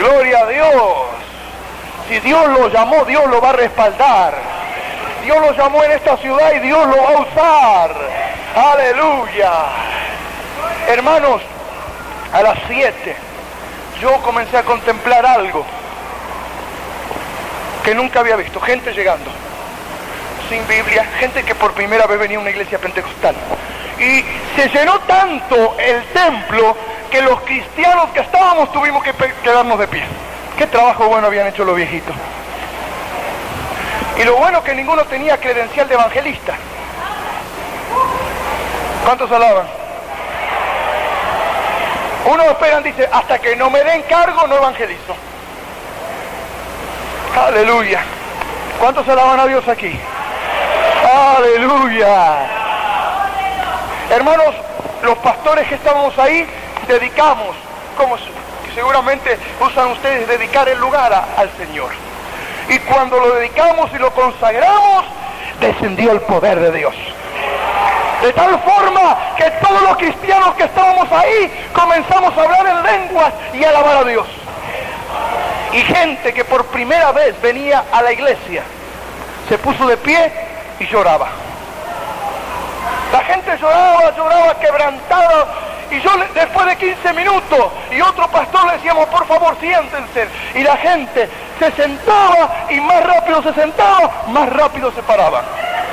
Gloria a Dios. Si Dios lo llamó, Dios lo va a respaldar. Dios lo llamó en esta ciudad y Dios lo va a usar. Aleluya. Hermanos, a las 7 yo comencé a contemplar algo que nunca había visto. Gente llegando sin Biblia, gente que por primera vez venía a una iglesia pentecostal. Y se llenó tanto el templo que los cristianos que estábamos tuvimos que quedarnos de pie. Qué trabajo bueno habían hecho los viejitos. Y lo bueno es que ninguno tenía credencial de evangelista. ¿Cuántos alaban? Unos esperan, dice, hasta que no me den cargo no evangelizo. Aleluya. ¿Cuántos alaban a Dios aquí? Aleluya. Hermanos, los pastores que estábamos ahí dedicamos, como seguramente usan ustedes, dedicar el lugar al Señor. Y cuando lo dedicamos y lo consagramos, descendió el poder de Dios. De tal forma que todos los cristianos que estábamos ahí comenzamos a hablar en lenguas y a alabar a Dios. Y gente que por primera vez venía a la iglesia se puso de pie y lloraba. La gente lloraba quebrantada. Y yo después de 15 minutos y otro pastor le decíamos, por favor siéntense. Y la gente se sentaba y más rápido se sentaba, más rápido se paraban.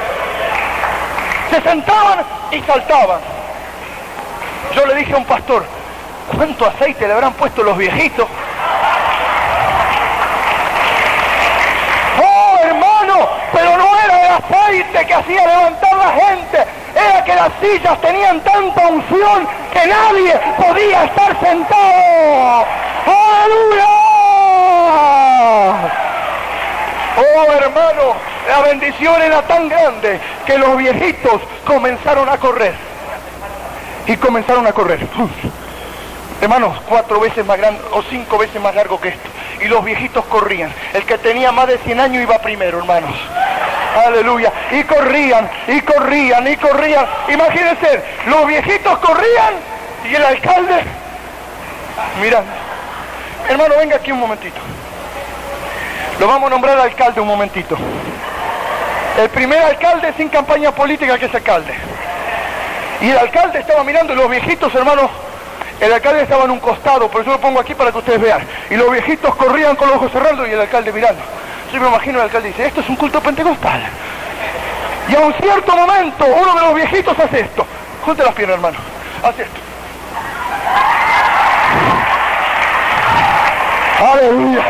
Se sentaban y saltaban. Yo le dije a un pastor, ¿cuánto aceite le habrán puesto los viejitos? ¡Oh, hermano! Pero no era el aceite que hacía levantar la gente, era que las sillas tenían tanta unción que nadie podía estar sentado. ¡Aleluya! Oh, hermano, la bendición era tan grande que los viejitos comenzaron a correr. Y comenzaron a correr. Hermanos, 4 veces más grande o 5 veces más largo que esto. Y los viejitos corrían. El que tenía más de 100 años iba primero, hermanos. Aleluya. Y corrían, y corrían, y corrían. Imagínense, los viejitos corrían y el alcalde mirando. Hermano, venga aquí un momentito. Lo vamos a nombrar alcalde un momentito. El primer alcalde sin campaña política que es alcalde. Y el alcalde estaba mirando y los viejitos, hermanos, el alcalde estaba en un costado, pero yo lo pongo aquí para que ustedes vean. Y los viejitos corrían con los ojos cerrados y el alcalde mirando. Yo me imagino el alcalde dice, esto es un culto pentecostal. Y a un cierto momento, uno de los viejitos hace esto. Junte las piernas, hermano. Hace esto. Aleluya.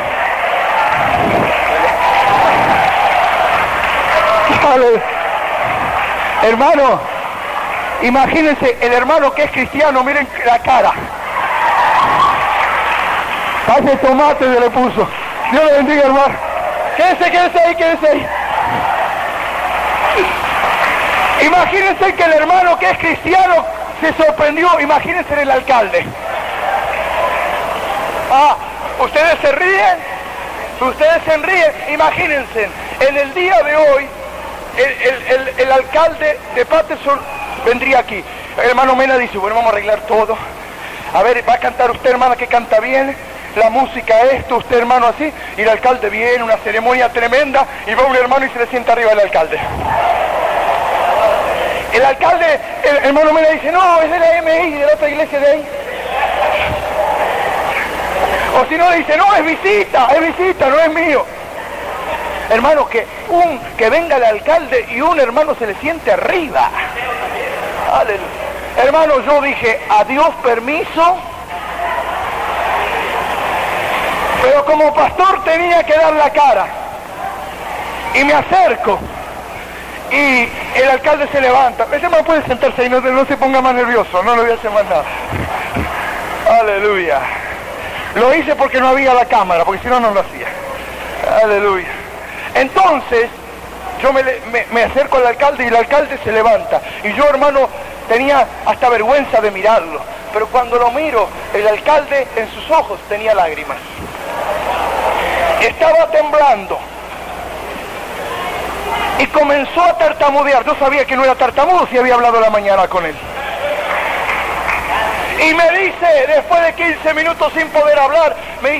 Aleluya. Hermano, imagínense el hermano que es cristiano, miren la cara. Hace tomate se le puso. Dios le bendiga, hermano. Quédese ahí. Imagínense que el hermano que es cristiano se sorprendió. Imagínense el alcalde. Ustedes se ríen. Imagínense, en el día de hoy, el alcalde de Patterson vendría aquí. El hermano Mena dice, bueno, vamos a arreglar todo. A ver, va a cantar usted, hermana, que canta bien. La música esto, usted, hermano, así. Y el alcalde viene, una ceremonia tremenda. Y va un hermano y se le sienta arriba el alcalde. El alcalde, el hermano Mena dice, no, es de la MI, de la otra iglesia de ahí. O si no, dice, no, es visita, no es mío. Hermano, que venga el alcalde y un hermano se le siente arriba. Aleluya. Hermano, yo dije, a Dios permiso. Pero como pastor tenía que dar la cara. Y me acerco. Y el alcalde se levanta. Ese hermano puede sentarse y no se ponga más nervioso. No le voy a hacer más nada. Aleluya. Lo hice porque no había la cámara, porque si no, no lo hacía. Aleluya. Entonces, yo me acerco al alcalde y el alcalde se levanta. Y yo, hermano, tenía hasta vergüenza de mirarlo. Pero cuando lo miro, el alcalde en sus ojos tenía lágrimas. Estaba temblando. Y comenzó a tartamudear. Yo sabía que no era tartamudo si había hablado la mañana con él. Y me dice, después de 15 minutos sin poder hablar,